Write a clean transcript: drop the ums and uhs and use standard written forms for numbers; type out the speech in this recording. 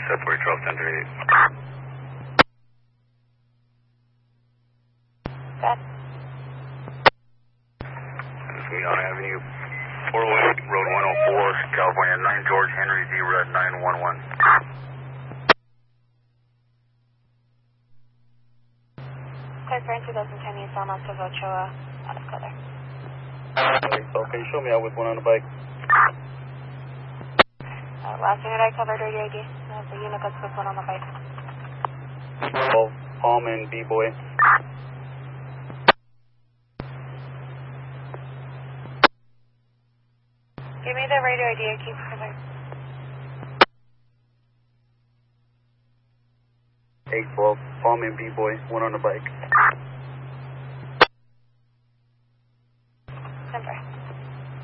February 12th, 1038. That. This is Leon Avenue, 408, Road 104, California, 9 George Henry, Z-Red 911. Clear for 2010 East Almonte of Ochoa, out of color. Okay, show me out with one on the bike. Last unit I covered radio ID. That's the unit that's with one on the bike. 12, Palm and B-Boy. Give me the radio ID I keep for there. 812, Palm and B-Boy, one on the bike.